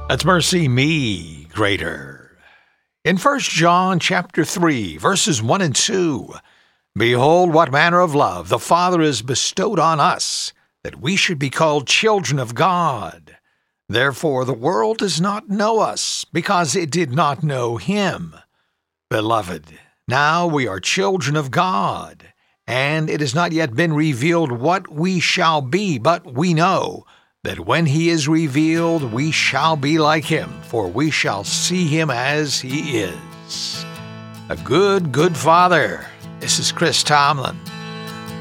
Let's mercy me greater. In 1 John chapter 3, verses 1 and 2, Behold, what manner of love the Father has bestowed on us, that we should be called children of God. Therefore the world does not know us, because it did not know him. Beloved, now we are children of God, and it has not yet been revealed what we shall be, but we know that when he is revealed, we shall be like him, for we shall see him as he is. A good Father. This is Chris Tomlin.